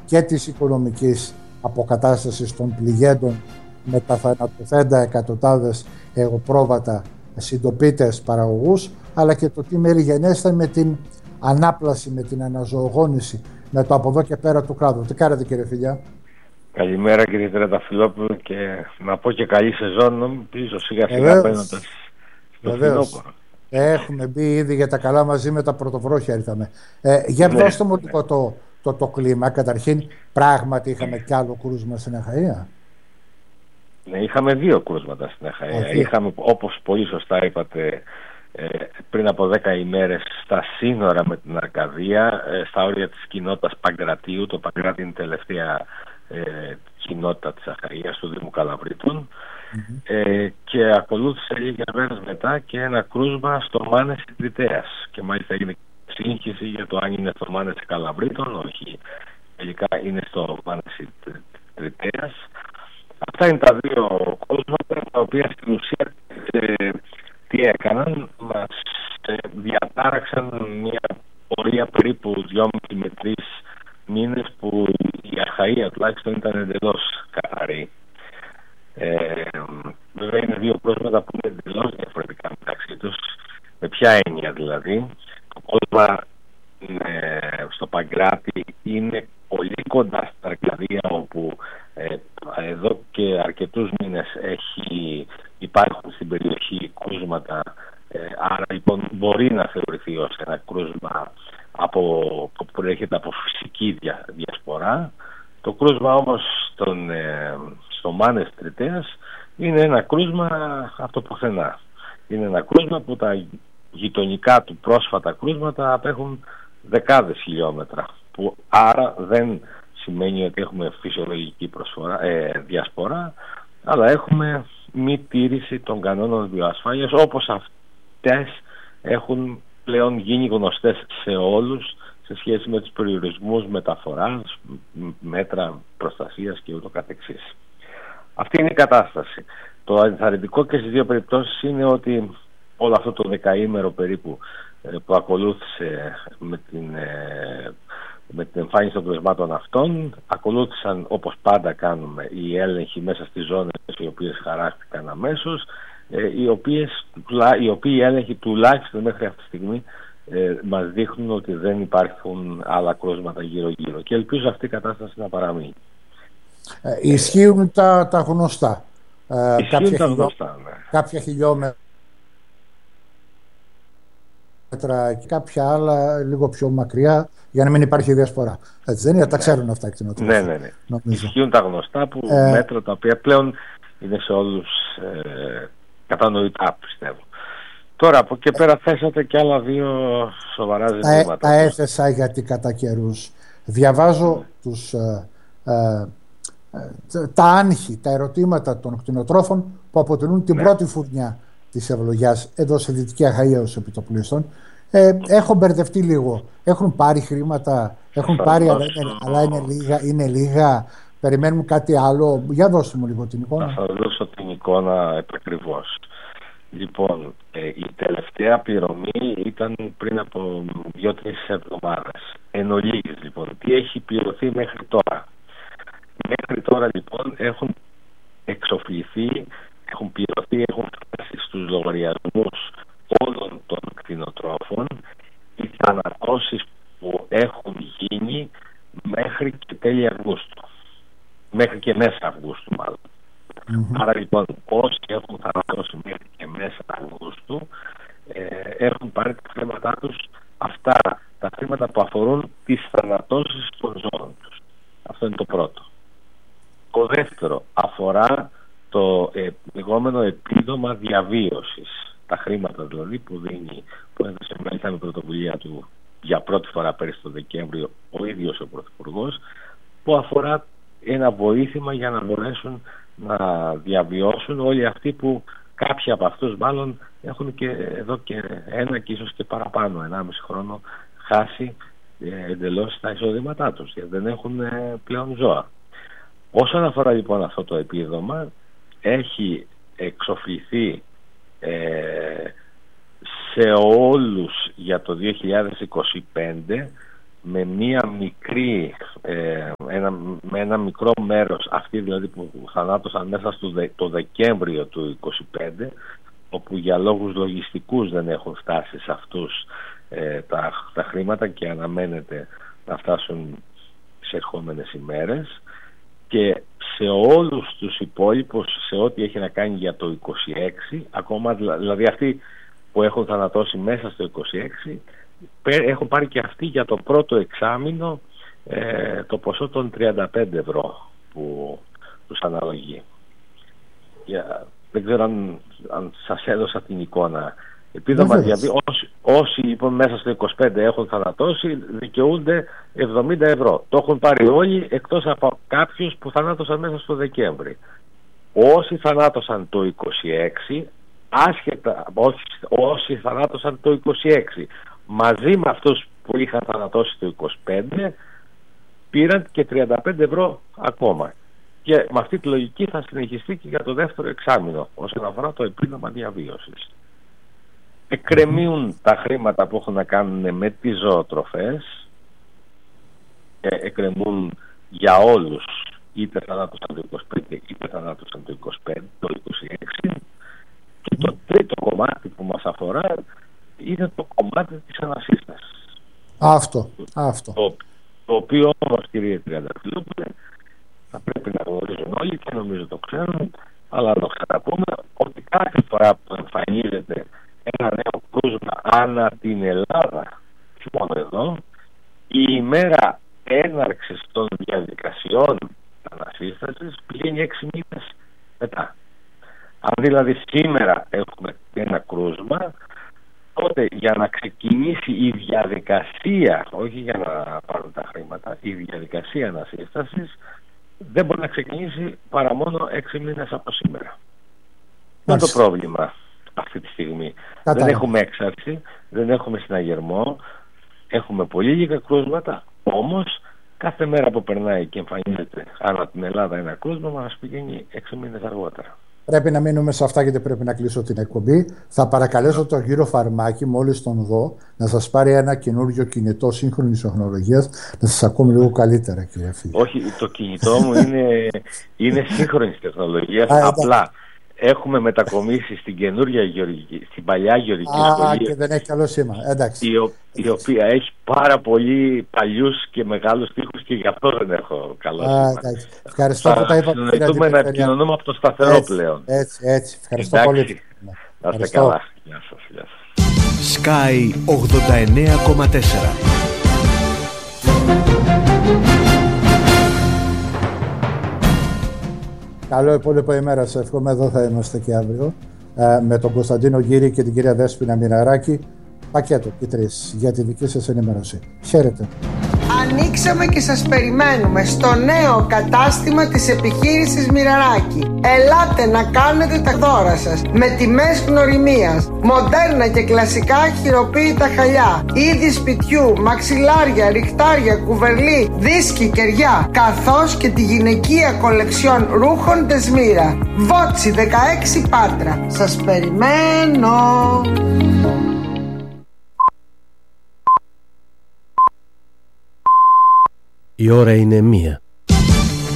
και της οικονομικής αποκατάστασης των πληγέντων με τα θανατωθέντα εκατοντάδες εγωπρόβατα συντοπίτες παραγωγούς, αλλά και το τι μεριγενέστε με την ανάπλαση, με την αναζωογόνηση, με το από εδώ και πέρα του κράτου. Τι κάνετε, κύριε Φιλιά? Καλημέρα, κύριε Τρενταφυλόπουλο, και να πω και καλή σεζόν. Νομίζω σιγά σιγά παίρνοντας στο φθινόπωρο. Έχουμε μπει ήδη για τα καλά, μαζί με τα πρωτοβρόχια ήρθαμε. Για δώστε μου λίγο το κλίμα. Καταρχήν, πράγματι είχαμε κι άλλο κρούσμα στην Αχαΐα? Ναι, είχαμε 2 κρούσματα στην Αχαΐα. Είχαμε, όπως πολύ σωστά είπατε, πριν από 10 ημέρες στα σύνορα με την Αρκαδία, στα όρια της κοινότητας Παγκρατίου. Το Παγκράτη είναι η τελευταία κοινότητα της Αχαΐας, του Δήμου Καλαβρίτων. Και ακολούθησε λίγες μέρες μετά και ένα κρούσμα στο Μάνεση Τριτέας, και μάλιστα έγινε σύγχυση για το αν είναι στο Μάνεση Καλαβρίτων. Όχι, τελικά είναι στο Μάνεση Τριτέας. Αυτά είναι τα 2 κρούσματα, τα οποία στην ουσία τι έκαναν? Μας διατάραξαν μια πορεία περίπου 2,5 με 3 μήνες που η Αχαΐα τουλάχιστον ήταν εντελώς καθαρή. Βέβαια είναι 2 κρούσματα που είναι εντελώς διαφορετικά μεταξύ τους. Με ποια έννοια δηλαδή? Το κρούσμα στο Παγκράτη είναι πολύ κοντά στην Αρκαδία, όπου εδώ και αρκετούς μήνες υπάρχουν στην περιοχή κρούσματα, άρα λοιπόν μπορεί να θεωρηθεί ως ένα κρούσμα που προέρχεται από φυσική διασπορά. Το κρούσμα όμως στο Μάνες Τριτέας είναι ένα κρούσμα από το πουθενά. Είναι ένα κρούσμα που τα γειτονικά του πρόσφατα κρούσματα απέχουν δεκάδες χιλιόμετρα, που άρα δεν σημαίνει ότι έχουμε φυσιολογική διασπορά, αλλά έχουμε μη τήρηση των κανόνων βιοασφάλειας, όπως αυτές έχουν πλέον γίνει γνωστές σε όλους σε σχέση με τους περιορισμούς μεταφοράς, μέτρα προστασίας και ούτω καθεξής. Αυτή είναι η κατάσταση. Το ενθαρρυντικό και στις 2 περιπτώσεις είναι ότι όλο αυτό το δεκαήμερο περίπου που ακολούθησε με την εμφάνιση των κρουσμάτων αυτών, ακολούθησαν, όπως πάντα κάνουμε, οι έλεγχοι μέσα στις ζώνες οι οποίες χαράχτηκαν αμέσως, οι οποίοι έλεγχοι τουλάχιστον μέχρι αυτή τη στιγμή μας δείχνουν ότι δεν υπάρχουν άλλα κρούσματα γύρω-γύρω, και ελπίζω αυτή η κατάσταση να παραμείνει. Ισχύουν τα γνωστά. Ισχύουν τα γνωστά, ναι. Κάποια χιλιόμετρα και κάποια άλλα λίγο πιο μακριά, για να μην υπάρχει διασπορά. Έτσι δεν είναι? Τα ξέρουν αυτά οι κτηνοτρόφοι. Ναι. Ισχύουν τα γνωστά μέτρα, τα οποία πλέον είναι σε όλους κατανοητά, πιστεύω. Τώρα από εκεί πέρα θέσατε και άλλα 2 σοβαρά ζητήματα. Τα έθεσα γιατί κατά καιρούς διαβάζω τα άγχη, τα ερωτήματα των κτηνοτρόφων που αποτελούν την πρώτη φουρνιά της ευλογιάς εδώ σε Δυτική Αχαΐα ως επιτοπλίστων. Έχω μπερδευτεί λίγο. Έχουν πάρει χρήματα, αλλά είναι λίγα. Περιμένουν κάτι άλλο? Για δώστε μου λίγο την εικόνα. Θα σας δώσω την εικόνα επακριβώς. Λοιπόν, η τελευταία πληρωμή ήταν πριν από 2-3 εβδομάδες. Εν ολίγης, λοιπόν, τι έχει πληρωθεί μέχρι τώρα? Μέχρι τώρα λοιπόν έχουν εξοφληθεί, έχουν πληρωθεί, έχουν φτάσει στους λογαριασμούς όλων των κτηνοτρόφων οι θανατώσεις που έχουν γίνει μέχρι και τέλη Αυγούστου. Μέχρι και μέσα Αυγούστου μάλλον. Άρα λοιπόν όσοι έχουν θανατώσει μέχρι και μέσα Αυγούστου έχουν πάρει τα χρήματά τους, αυτά τα χρήματα που αφορούν τις θανατώσεις των ζώων τους. Αυτό είναι το πρώτο. Το δεύτερο αφορά το λεγόμενο επίδομα διαβίωσης. Τα χρήματα δηλαδή που έδωσε μάλιστα με πρωτοβουλία του για πρώτη φορά πέρυσι το Δεκέμβριο ο ίδιος ο Πρωθυπουργός, που αφορά ένα βοήθημα για να μπορέσουν να διαβιώσουν όλοι αυτοί που κάποιοι από αυτούς μάλλον έχουν και εδώ και 1 και ίσως και παραπάνω, 1,5 χρόνο χάσει εντελώς τα εισοδήματά τους, γιατί δεν έχουν πλέον ζώα. Όσον αφορά λοιπόν αυτό το επίδομα, έχει εξοφληθεί σε όλους για το 2025 με μία μικρή με ένα μικρό μέρος, αυτοί δηλαδή που θανάτωσαν μέσα το Δεκέμβριο του 25, όπου για λόγους λογιστικούς δεν έχουν φτάσει σε αυτούς τα χρήματα και αναμένεται να φτάσουν σε ερχόμενες ημέρες, και σε όλους τους υπόλοιπους, σε ό,τι έχει να κάνει για το 26, ακόμα δηλαδή αυτοί που έχουν θανατώσει μέσα στο 26, έχουν πάρει και αυτοί για το πρώτο εξάμηνο το ποσό των 35 ευρώ που τους αναλογεί. Δεν ξέρω αν σας έδωσα την εικόνα. Επίδομα διαβίωσης, όσοι λοιπόν μέσα στο 25 έχουν θανατώσει, δικαιούνται 70 ευρώ. Το έχουν πάρει όλοι εκτός από κάποιους που θανάτωσαν μέσα στο Δεκέμβρη. Όσοι θανάτωσαν το 26, άσχετα, όσοι θανάτωσαν το 26 μαζί με αυτούς που είχαν θανατώσει το 25, πήραν και 35 ευρώ ακόμα. Και με αυτή τη λογική θα συνεχιστεί και για το δεύτερο εξάμηνο όσον αφορά το επίδομα διαβίωσης. Εκκρεμούν τα χρήματα που έχουν να κάνουν με τις ζωοτροφές, εκκρεμούν για όλους, είτε θανάτωσαν το 25 είτε θανάτωσαν το 25, το 26, και το τρίτο κομμάτι που μας αφορά είναι το κομμάτι της ανασύστασης. Αυτό. Το οποίο όμως, κύριε Τριανταφυλλόπουλε, θα πρέπει να γνωρίζουν όλοι και νομίζω το ξέρουν, αλλά να το ξαναπούμε, ότι κάθε φορά που εμφανίζεται ένα νέο κρούσμα ανά την Ελλάδα, όχι μόνο εδώ, η ημέρα έναρξης των διαδικασιών ανασύστασης πηγαίνει 6 μήνες μετά. Αν δηλαδή σήμερα έχουμε ένα κρούσμα, τότε για να ξεκινήσει η διαδικασία, όχι για να πάρουν τα χρήματα, η διαδικασία ανασύστασης δεν μπορεί να ξεκινήσει παρά μόνο 6 μήνες από σήμερα. Αυτό είναι το πρόβλημα αυτή τη στιγμή. Δεν έχουμε έξαρση, δεν έχουμε συναγερμό, έχουμε πολύ λίγα κρούσματα, όμως κάθε μέρα που περνάει και εμφανίζεται ανά την Ελλάδα ένα κρούσμα μας πηγαίνει 6 μήνες αργότερα. Πρέπει να μείνουμε σε αυτά γιατί πρέπει να κλείσω την εκπομπή. Θα παρακαλέσω τον κύριο Φαρμάκη, μόλις τον δω, να σας πάρει ένα καινούριο κινητό σύγχρονης τεχνολογίας, να σας ακούμε λίγο καλύτερα, κύριε φίλε. Όχι, το κινητό μου είναι σύγχρονης τεχνολογίας, απλά έχουμε μετακομίσει στην καινούργια γεωργική, στην παλιά γεωργική σχολή. Και δεν έχει καλό σήμα. Εντάξει. Η οποία έχει πάρα πολύ παλιούς και μεγάλους τοίχους και γι' αυτό δεν έχω καλό σήμα. Ευχαριστώ που τα είπατε. Συνεχίζουμε να επικοινωνούμε από το σταθερό πλέον. Έτσι. Ευχαριστώ πολύ. Να είστε καλά. Γεια σας. Sky 89,4. Καλό υπόλοιπο ημέρα. Σε εύχομαι. Εδώ θα είμαστε και αύριο με τον Κωνσταντίνο Γύρη και την κυρία Δέσποινα Μιναράκη. Πακέτο οι τρεις για τη δική σας ενημέρωση. Χαίρετε. Ανοίξαμε και σας περιμένουμε στο νέο κατάστημα της επιχείρησης Μιναράκη. Ελάτε να κάνετε τα δώρα σας με τιμές γνωριμίας, μοντέρνα και κλασικά χειροποίητα χαλιά, είδη σπιτιού, μαξιλάρια, ριχτάρια, κουβερλί, δίσκοι, κεριά, καθώς και τη γυναικεία κολεξιόν ρούχων Τεσμύρα. Βότσι 16 Πάτρα. Σας περιμένω. Η ώρα είναι 1.